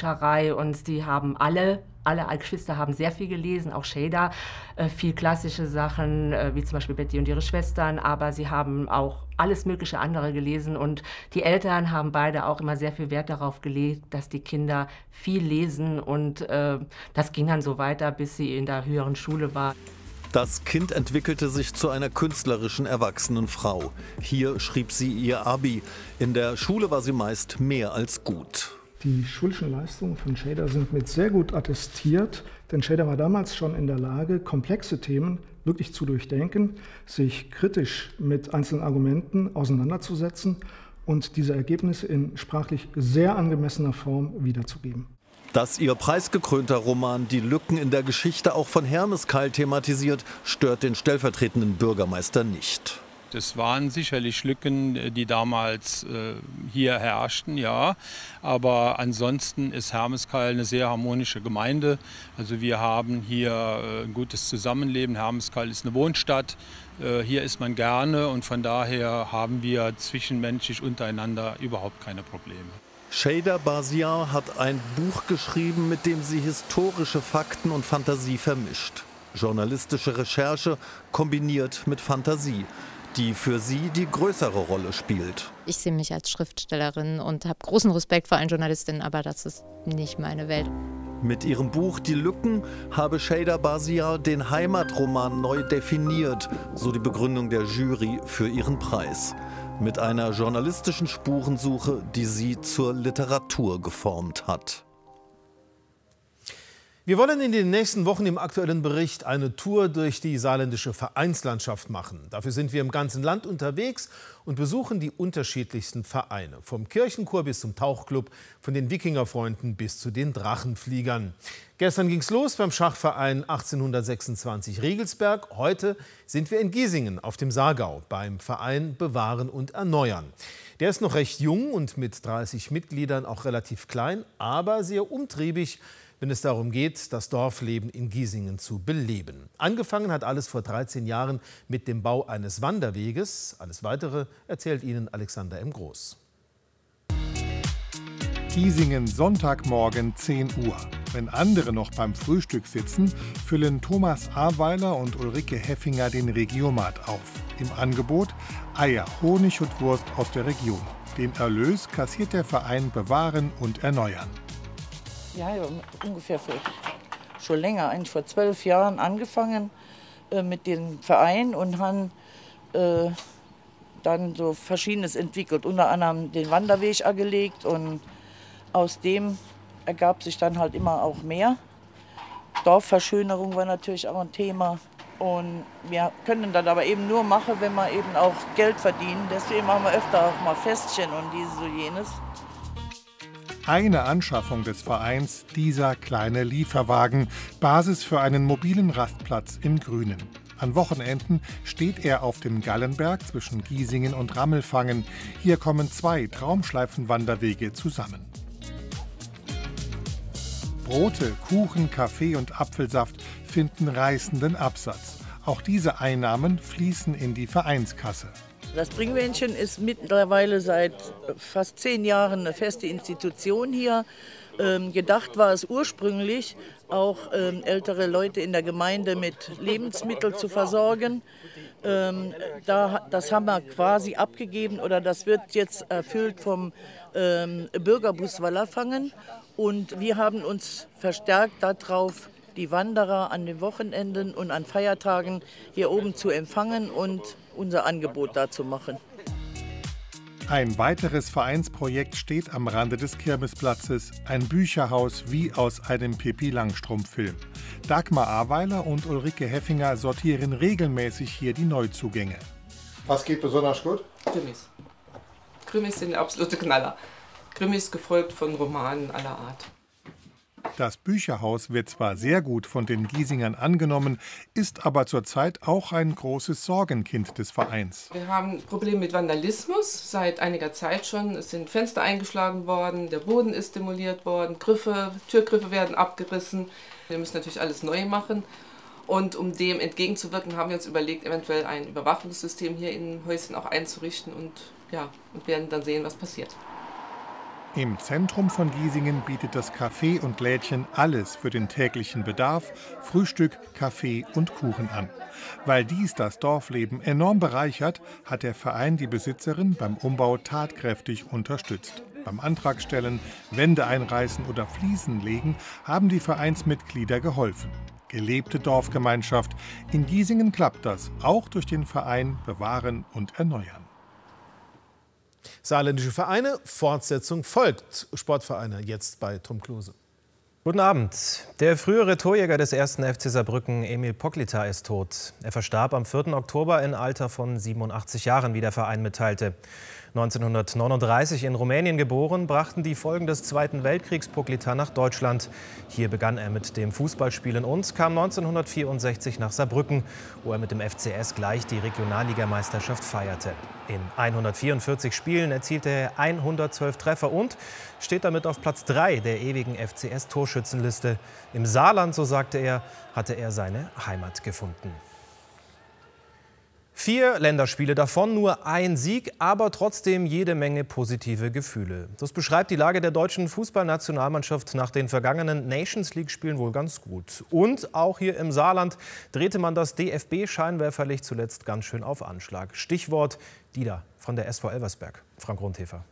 Bücherei und sie haben alle Geschwister haben sehr viel gelesen, auch Shader, viel klassische Sachen, wie zum Beispiel Betty und ihre Schwestern, aber sie haben auch alles mögliche andere gelesen und die Eltern haben beide auch immer sehr viel Wert darauf gelegt, dass die Kinder viel lesen und das ging dann so weiter, bis sie in der höheren Schule war. Das Kind entwickelte sich zu einer künstlerischen, erwachsenen Frau. Hier schrieb sie ihr Abi. In der Schule war sie meist mehr als gut. Die schulischen Leistungen von Shader sind mit sehr gut attestiert, denn Shader war damals schon in der Lage, komplexe Themen wirklich zu durchdenken, sich kritisch mit einzelnen Argumenten auseinanderzusetzen und diese Ergebnisse in sprachlich sehr angemessener Form wiederzugeben. Dass ihr preisgekrönter Roman Die Lücken in der Geschichte auch von Hermeskeil thematisiert, stört den stellvertretenden Bürgermeister nicht. Das waren sicherlich Lücken, die damals hier herrschten, ja. Aber ansonsten ist Hermeskeil eine sehr harmonische Gemeinde. Also wir haben hier ein gutes Zusammenleben. Hermeskeil ist eine Wohnstadt. Hier ist man gerne und von daher haben wir zwischenmenschlich untereinander überhaupt keine Probleme. Shader Baziar hat ein Buch geschrieben, mit dem sie historische Fakten und Fantasie vermischt. Journalistische Recherche kombiniert mit Fantasie, die für sie die größere Rolle spielt. Ich sehe mich als Schriftstellerin und habe großen Respekt vor allen Journalistinnen, aber das ist nicht meine Welt. Mit ihrem Buch Die Lücken habe Shader Baziar den Heimatroman neu definiert, so die Begründung der Jury für ihren Preis. Mit einer journalistischen Spurensuche, die sie zur Literatur geformt hat. Wir wollen in den nächsten Wochen im aktuellen Bericht eine Tour durch die saarländische Vereinslandschaft machen. Dafür sind wir im ganzen Land unterwegs und besuchen die unterschiedlichsten Vereine. Vom Kirchenchor bis zum Tauchclub, von den Wikingerfreunden bis zu den Drachenfliegern. Gestern ging es los beim Schachverein 1826 Riegelsberg. Heute sind wir in Giesingen auf dem Saargau beim Verein Bewahren und Erneuern. Der ist noch recht jung und mit 30 Mitgliedern auch relativ klein, aber sehr umtriebig, wenn es darum geht, das Dorfleben in Giesingen zu beleben. Angefangen hat alles vor 13 Jahren mit dem Bau eines Wanderweges. Alles Weitere erzählt Ihnen Alexander M. Groß. Giesingen, Sonntagmorgen 10 Uhr. Wenn andere noch beim Frühstück sitzen, füllen Thomas Aweiler und Ulrike Heffinger den Regiomat auf. Im Angebot Eier, Honig und Wurst aus der Region. Den Erlös kassiert der Verein Bewahren und Erneuern. Ja, ungefähr schon länger, eigentlich vor 12 Jahren angefangen mit dem Verein und haben dann so Verschiedenes entwickelt, unter anderem den Wanderweg angelegt und aus dem ergab sich dann halt immer auch mehr. Dorfverschönerung war natürlich auch ein Thema und wir können das aber eben nur machen, wenn wir eben auch Geld verdienen. Deswegen machen wir öfter auch mal Festchen und dieses so jenes. Eine Anschaffung des Vereins, dieser kleine Lieferwagen, Basis für einen mobilen Rastplatz im Grünen. An Wochenenden steht er auf dem Gallenberg zwischen Giesingen und Rammelfangen. Hier kommen zwei Traumschleifenwanderwege zusammen. Brote, Kuchen, Kaffee und Apfelsaft finden reißenden Absatz. Auch diese Einnahmen fließen in die Vereinskasse. Das Bringwähnchen ist mittlerweile seit fast 10 Jahren eine feste Institution hier. Gedacht war es ursprünglich, auch ältere Leute in der Gemeinde mit Lebensmitteln zu versorgen. Das haben wir quasi abgegeben oder das wird jetzt erfüllt vom Bürgerbus Wallerfangen. Und wir haben uns verstärkt darauf, die Wanderer an den Wochenenden und an Feiertagen hier oben zu empfangen und unser Angebot dazu machen. Ein weiteres Vereinsprojekt steht am Rande des Kirmesplatzes, ein Bücherhaus wie aus einem Pippi-Langstrumpf-Film. Dagmar Aweiler und Ulrike Heffinger sortieren regelmäßig hier die Neuzugänge. Was geht besonders gut? Krimis. Krimis sind absolute Knaller. Krimis gefolgt von Romanen aller Art. Das Bücherhaus wird zwar sehr gut von den Giesingern angenommen, ist aber zurzeit auch ein großes Sorgenkind des Vereins. Wir haben Probleme mit Vandalismus seit einiger Zeit schon. Es sind Fenster eingeschlagen worden, der Boden ist demoliert worden, Türgriffe werden abgerissen. Wir müssen natürlich alles neu machen. Und um dem entgegenzuwirken, haben wir uns überlegt, eventuell ein Überwachungssystem hier im Häuschen auch einzurichten und werden dann sehen, was passiert. Im Zentrum von Giesingen bietet das Café und Lädchen alles für den täglichen Bedarf, Frühstück, Kaffee und Kuchen an. Weil dies das Dorfleben enorm bereichert, hat der Verein die Besitzerin beim Umbau tatkräftig unterstützt. Beim Antragstellen, Wände einreißen oder Fliesen legen, haben die Vereinsmitglieder geholfen. Gelebte Dorfgemeinschaft. In Giesingen klappt das, auch durch den Verein Bewahren und Erneuern. Saarländische Vereine, Fortsetzung folgt. Sportvereine jetzt bei Tom Klose. Guten Abend. Der frühere Torjäger des 1. FC Saarbrücken, Emil Poklita, ist tot. Er verstarb am 4. Oktober im Alter von 87 Jahren, wie der Verein mitteilte. 1939 in Rumänien geboren, brachten die Folgen des Zweiten Weltkriegs Poklita nach Deutschland. Hier begann er mit dem Fußballspielen und kam 1964 nach Saarbrücken, wo er mit dem FCS gleich die Regionalligameisterschaft feierte. In 144 Spielen erzielte er 112 Treffer und steht damit auf Platz 3 der ewigen FCS-Torschützenliste. Im Saarland, so sagte er, hatte er seine Heimat gefunden. 4 Länderspiele, davon nur ein Sieg, aber trotzdem jede Menge positive Gefühle. Das beschreibt die Lage der deutschen Fußballnationalmannschaft nach den vergangenen Nations-League-Spielen wohl ganz gut. Und auch hier im Saarland drehte man das DFB-Scheinwerferlicht zuletzt ganz schön auf Anschlag. Stichwort Dida von der SV Elversberg. Frank Rundhefer.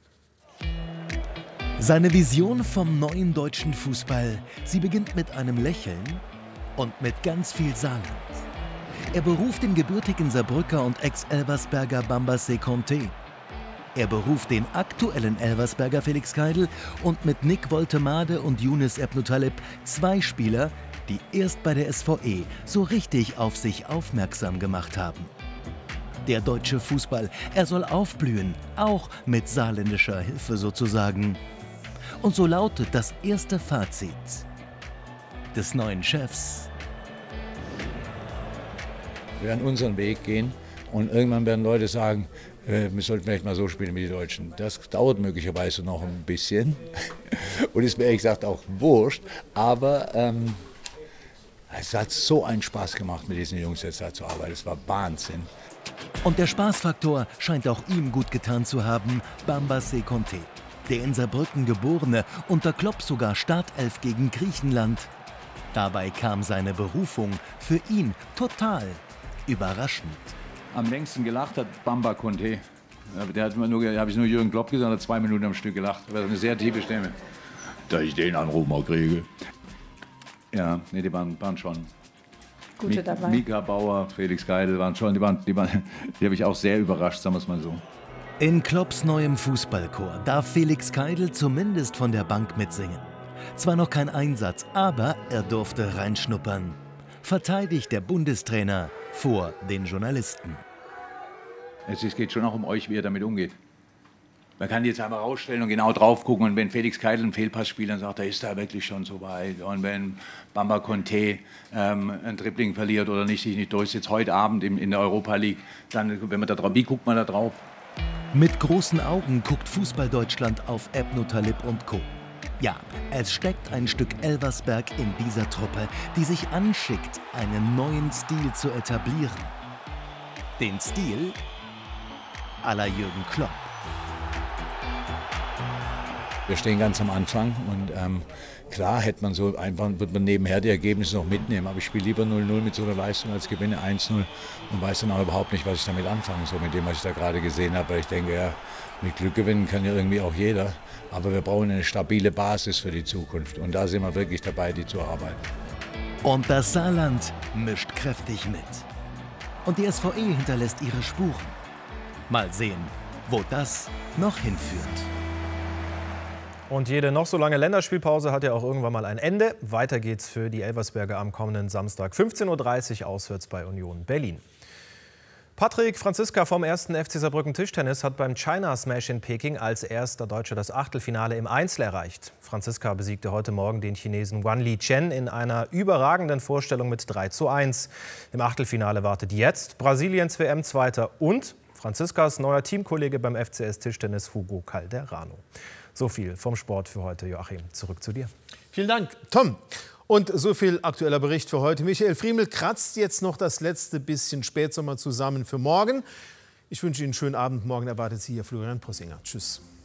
Seine Vision vom neuen deutschen Fußball, sie beginnt mit einem Lächeln und mit ganz viel Saarland. Er beruft den gebürtigen Saarbrücker und Ex-Elversberger Bamba Seconte. Er beruft den aktuellen Elversberger Felix Keidel und mit Nick Woltemade und Younes Ebnutaleb 2 Spieler, die erst bei der SVE so richtig auf sich aufmerksam gemacht haben. Der deutsche Fußball, er soll aufblühen, auch mit saarländischer Hilfe sozusagen. Und so lautet das erste Fazit des neuen Chefs. Wir werden unseren Weg gehen und irgendwann werden Leute sagen, wir sollten vielleicht mal so spielen wie die Deutschen. Das dauert möglicherweise noch ein bisschen und ist mir ehrlich gesagt auch wurscht, aber es hat so einen Spaß gemacht, mit diesen Jungs jetzt da zu arbeiten. Es war Wahnsinn. Und der Spaßfaktor scheint auch ihm gut getan zu haben, Bamba Seconte. Der in Saarbrücken geborene, unter Klopp sogar Startelf gegen Griechenland. Dabei kam seine Berufung für ihn total überraschend. Am längsten gelacht hat Bamba Conte. Der hat habe ich nur Jürgen Klopp gesagt, hat 2 Minuten am Stück gelacht. Das war eine sehr tiefe Stimme. Da ich den Anruf mal kriege. Ja, nee, die waren schon. Gute dabei. Mika Bauer, Felix Keidel waren schon, die habe ich auch sehr überrascht, sagen wir es mal so. In Klopps neuem Fußballchor darf Felix Keidel zumindest von der Bank mitsingen. Zwar noch kein Einsatz, aber er durfte reinschnuppern. Verteidigt der Bundestrainer vor den Journalisten. Es geht schon auch um euch, wie ihr damit umgeht. Man kann jetzt einmal rausstellen und genau drauf gucken. Und wenn Felix Keidel einen Fehlpass spielt, dann sagt er, ist er wirklich schon so weit. Und wenn Bamba Conte ein Dribbling verliert oder sich nicht durchsetzt, heute Abend in der Europa League, dann, wenn man da drauf, wie guckt man da drauf? Mit großen Augen guckt Fußball-Deutschland auf Ebnutaleb und Co. Ja, es steckt ein Stück Elversberg in dieser Truppe, die sich anschickt, einen neuen Stil zu etablieren. Den Stil à la Jürgen Klopp. Wir stehen ganz am Anfang und klar wird man nebenher die Ergebnisse noch mitnehmen, aber ich spiele lieber 0-0 mit so einer Leistung als gewinne 1-0 und weiß dann auch überhaupt nicht, was ich damit anfange, so mit dem, was ich da gerade gesehen habe. Ich denke, ja, mit Glück gewinnen kann ja irgendwie auch jeder, aber wir brauchen eine stabile Basis für die Zukunft und da sind wir wirklich dabei, die zu erarbeiten. Und das Saarland mischt kräftig mit. Und die SVE hinterlässt ihre Spuren. Mal sehen, wo das noch hinführt. Und jede noch so lange Länderspielpause hat ja auch irgendwann mal ein Ende. Weiter geht's für die Elversberger am kommenden Samstag 15:30 Uhr auswärts bei Union Berlin. Patrick Franziska vom 1. FC Saarbrücken Tischtennis hat beim China Smash in Peking als erster Deutscher das Achtelfinale im Einzel erreicht. Franziska besiegte heute Morgen den Chinesen Wan Li Chen in einer überragenden Vorstellung mit 3:1. Im Achtelfinale wartet jetzt Brasiliens WM-Zweiter und Franziskas neuer Teamkollege beim FCS Tischtennis Hugo Calderano. So viel vom Sport für heute. Joachim, zurück zu dir. Vielen Dank, Tom. Und so viel aktueller Bericht für heute. Michael Friemel kratzt jetzt noch das letzte bisschen Spätsommer zusammen für morgen. Ich wünsche Ihnen einen schönen Abend. Morgen erwartet Sie hier Florian Possinger. Tschüss.